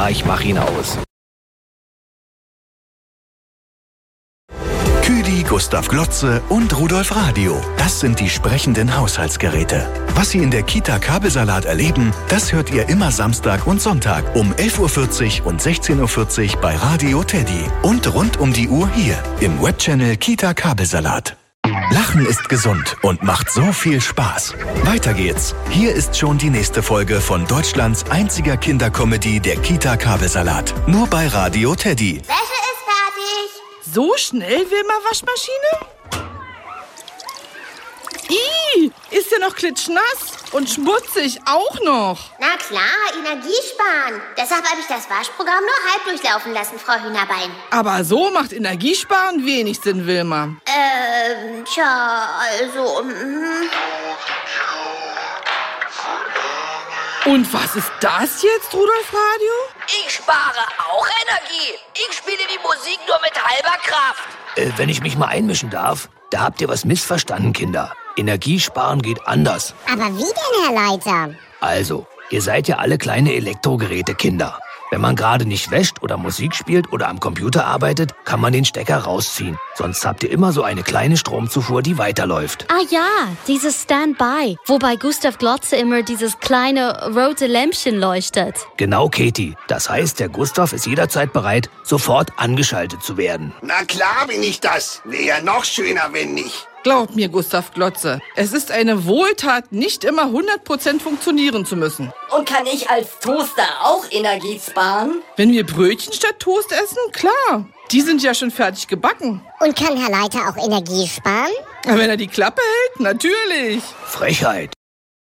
klar, ich mach ihn aus. Küdi, Gustav Glotze und Rudolf Radio. Das sind die sprechenden Haushaltsgeräte. Was Sie in der Kita Kabelsalat erleben, das hört ihr immer Samstag und Sonntag um 11.40 Uhr und 16.40 Uhr bei Radio Teddy. Und rund um die Uhr hier im Webchannel Kita Kabelsalat. Lachen ist gesund und macht so viel Spaß. Weiter geht's. Hier ist schon die nächste Folge von Deutschlands einziger Kindercomedy, der Kita Kabelsalat. Nur bei Radio Teddy. Wäsche ist fertig. So schnell, Wilma, Waschmaschine? Ih, ist ja noch klitschnass und schmutzig auch noch. Na klar, Energie sparen. Deshalb habe ich das Waschprogramm nur halb durchlaufen lassen, Frau Hühnerbein. Aber so macht Energiesparen wenig Sinn, Wilma. Also... Und was ist das jetzt, Rudolf Radio? Ich spare auch Energie. Ich spiele die Musik nur mit halber Kraft. Wenn ich mich mal einmischen darf, da habt ihr was missverstanden, Kinder. Energiesparen geht anders. Aber wie denn, Herr Leiter? Also, ihr seid ja alle kleine Elektrogeräte-Kinder. Wenn man gerade nicht wäscht oder Musik spielt oder am Computer arbeitet, kann man den Stecker rausziehen. Sonst habt ihr immer so eine kleine Stromzufuhr, die weiterläuft. Ah ja, dieses Standby, wo bei Gustav Glotze immer dieses kleine rote Lämpchen leuchtet. Genau, Katie. Das heißt, der Gustav ist jederzeit bereit, sofort angeschaltet zu werden. Na klar bin ich das. Wäre ja noch schöner, wenn nicht. Glaub mir, Gustav Glotze, es ist eine Wohltat, nicht immer 100% funktionieren zu müssen. Und kann ich als Toaster auch Energie sparen? Wenn wir Brötchen statt Toast essen, klar. Die sind ja schon fertig gebacken. Und kann Herr Leiter auch Energie sparen? Aber wenn er die Klappe hält, natürlich. Frechheit.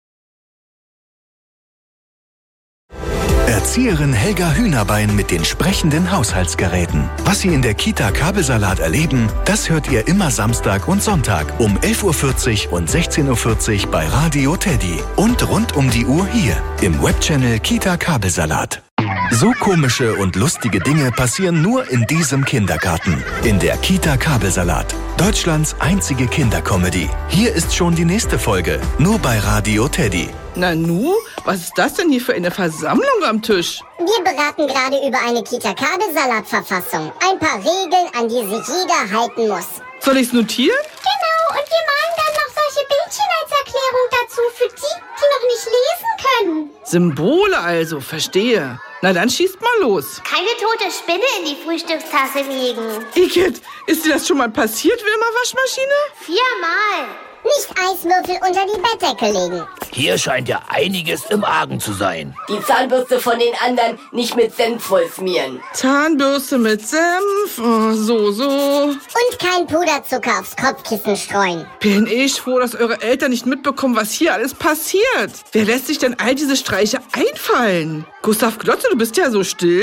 Erzieherin Helga Hühnerbein mit den sprechenden Haushaltsgeräten. Was Sie in der Kita Kabelsalat erleben, das hört ihr immer Samstag und Sonntag um 11.40 Uhr und 16.40 Uhr bei Radio Teddy. Und rund um die Uhr hier im Webchannel Kita Kabelsalat. So komische und lustige Dinge passieren nur in diesem Kindergarten. In der Kita Kabelsalat. Deutschlands einzige Kindercomedy. Hier ist schon die nächste Folge. Nur bei Radio Teddy. Nanu, was ist das denn hier für eine Versammlung am Tisch? Wir beraten gerade über eine Kita-Kabelsalat-Verfassung. Ein paar Regeln, an die sich jeder halten muss. Soll ich's notieren? Genau, und wir malen dann noch solche Bildchen als Erklärung dazu für die, die noch nicht lesen können. Symbole also, verstehe. Na dann schießt mal los. Keine tote Spinne in die Frühstückstasse legen. Igitt, ist dir das schon mal passiert, Wilma Waschmaschine? 4-mal. Nicht Eiswürfel unter die Bettdecke legen. Hier scheint ja einiges im Argen zu sein. Die Zahnbürste von den anderen nicht mit Senf voll schmieren. Zahnbürste mit Senf, so. Und kein Puderzucker aufs Kopfkissen streuen. Bin ich froh, dass eure Eltern nicht mitbekommen, was hier alles passiert. Wer lässt sich denn all diese Streiche einfallen? Gustav Glotze, du bist ja so still.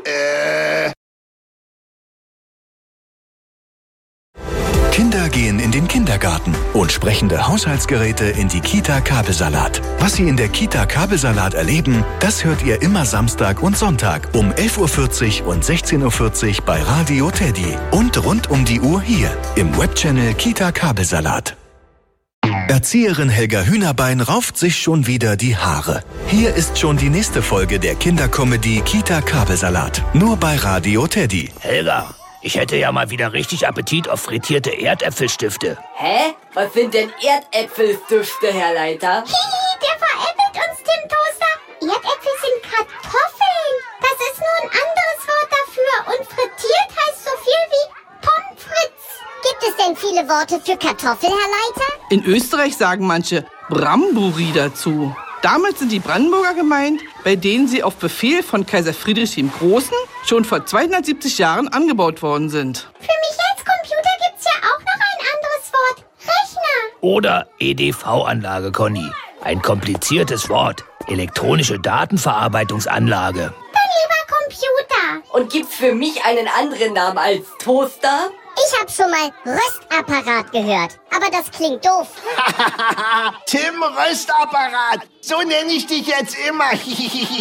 Kinder gehen in den Kindergarten und sprechende Haushaltsgeräte in die Kita Kabelsalat. Was Sie in der Kita Kabelsalat erleben, das hört ihr immer Samstag und Sonntag um 11.40 Uhr und 16.40 Uhr bei Radio Teddy. Und rund um die Uhr hier im Webchannel Kita Kabelsalat. Erzieherin Helga Hühnerbein rauft sich schon wieder die Haare. Hier ist schon die nächste Folge der Kindercomedy Kita Kabelsalat. Nur bei Radio Teddy. Helga, ich hätte ja mal wieder richtig Appetit auf frittierte Erdäpfelstifte. Hä? Was sind denn Erdäpfelstifte, Herr Leiter? Hihi, der veräppelt uns, Tim Toaster. Erdäpfel sind Kartoffeln. Das ist nur ein anderes Wort dafür. Und frittiert heißt so viel wie Pommes frites. Gibt es denn viele Worte für Kartoffel, Herr Leiter? In Österreich sagen manche Bramburi dazu. Damit sind die Brandenburger gemeint, bei denen sie auf Befehl von Kaiser Friedrich dem Großen schon vor 270 Jahren angebaut worden sind. Für mich als Computer gibt's ja auch noch ein anderes Wort. Rechner. Oder EDV-Anlage, Conny. Ein kompliziertes Wort. Elektronische Datenverarbeitungsanlage. Dann lieber Computer. Und gibt's für mich einen anderen Namen als Toaster? Ich habe schon mal Röstapparat gehört, aber das klingt doof. Tim Röstapparat. So nenne ich dich jetzt immer.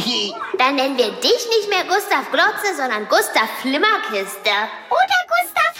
Dann nennen wir dich nicht mehr Gustav Glotze, sondern Gustav Flimmerkiste. Oder Gustav